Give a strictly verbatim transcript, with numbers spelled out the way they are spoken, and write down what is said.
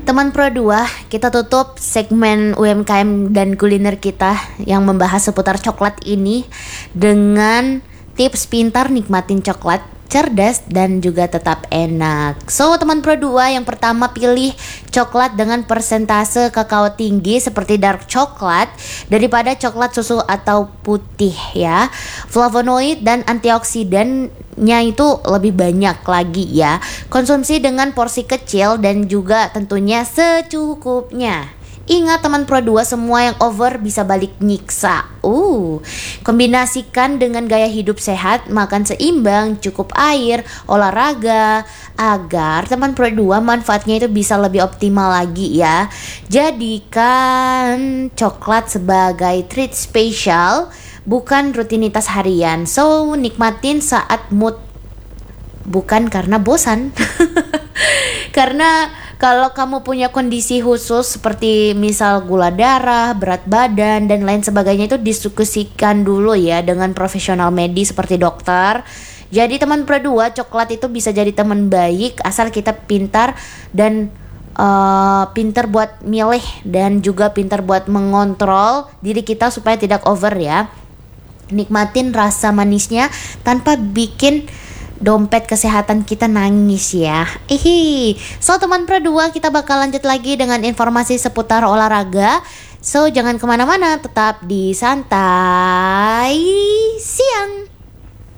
Teman Pro dua, kita tutup segmen U M K M dan kuliner kita yang membahas seputar coklat ini dengan tips pintar nikmatin coklat, cerdas dan juga tetap enak. So teman Pro dua, yang pertama pilih coklat dengan persentase kakao tinggi seperti dark coklat daripada coklat susu atau putih ya. Flavonoid dan antioksidannya itu lebih banyak lagi ya. Konsumsi dengan porsi kecil dan juga tentunya secukupnya. Ingat teman Pro dua, semua yang over bisa balik nyiksa. Uh, kombinasikan dengan gaya hidup sehat, makan seimbang, cukup air, olahraga, agar teman Pro dua manfaatnya itu bisa lebih optimal lagi ya. Jadikan coklat sebagai treat spesial, bukan rutinitas harian. So, nikmatin saat mood, bukan karena bosan. Karena kalau kamu punya kondisi khusus seperti misal gula darah, berat badan dan lain sebagainya, itu diskusikan dulu ya dengan profesional medis seperti dokter. Jadi teman Pro dua, coklat itu bisa jadi teman baik asal kita pintar dan uh, pintar buat milih dan juga pintar buat mengontrol diri kita supaya tidak over ya. Nikmatin rasa manisnya tanpa bikin dompet kesehatan kita nangis ya. Ihi. So teman Pro dua, kita bakal lanjut lagi dengan informasi seputar olahraga. So jangan kemana-mana, tetap di Santai Siang.